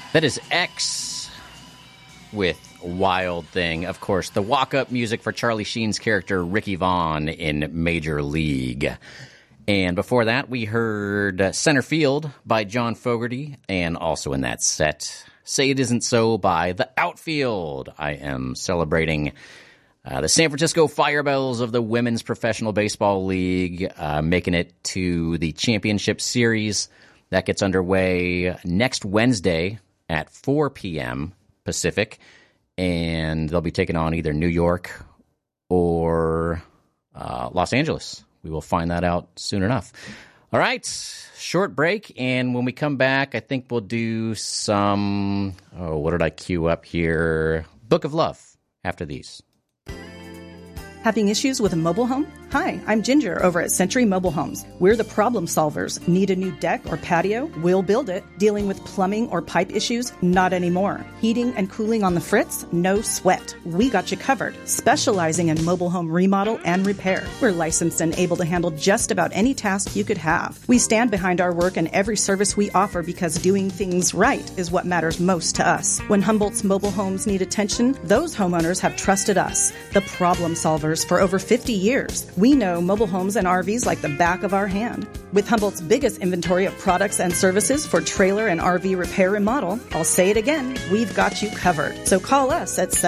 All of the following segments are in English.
That is X with Wild Thing. Of course, the walk-up music for Charlie Sheen's character Ricky Vaughn in Major League. And before that, we heard Center Field by John Fogerty, and also in that set, Say It Isn't So by The Outfield. I am celebrating the San Francisco Firebells of the Women's Professional Baseball League, making it to the championship series. That gets underway next Wednesday at 4 p.m. Pacific, and they'll be taking on either New York or Los Angeles. We will find that out soon enough. All right, short break, and when we come back, I think we'll do some, what did I queue up here? Book of Love after these. Having issues with a mobile home? Hi, I'm Ginger over at Century Mobile Homes. We're the problem solvers. Need a new deck or patio? We'll build it. Dealing with plumbing or pipe issues? Not anymore. Heating and cooling on the fritz? No sweat. We got you covered. Specializing in mobile home remodel and repair. We're licensed and able to handle just about any task you could have. We stand behind our work and every service we offer because doing things right is what matters most to us. When Humboldt's mobile homes need attention, those homeowners have trusted us, the problem solvers, for over 50 years. We know mobile homes and RVs like the back of our hand. With Humboldt's biggest inventory of products and services for trailer and RV repair and remodel, I'll say it again, we've got you covered. So call us at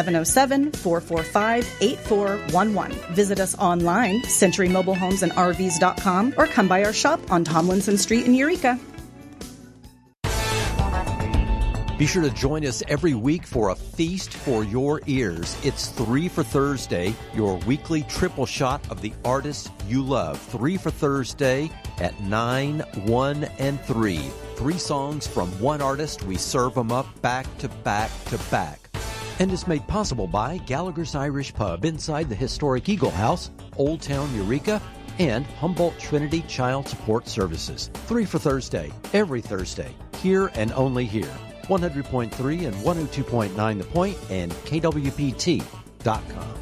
707-445-8411. Visit us online, CenturyMobileHomesandRVs.com, or come by our shop on Tomlinson Street in Eureka. Be sure to join us every week for a feast for your ears. It's 3 for Thursday, your weekly triple shot of the artists you love. 3 for Thursday at 9, 1, and 3. 3 songs from one artist. We serve them up back to back to back. And it's made possible by Gallagher's Irish Pub inside the historic Eagle House, Old Town Eureka, and Humboldt Trinity Child Support Services. 3 for Thursday, every Thursday, here and only here. 100.3 and 102.9 The Point and KWPT.com.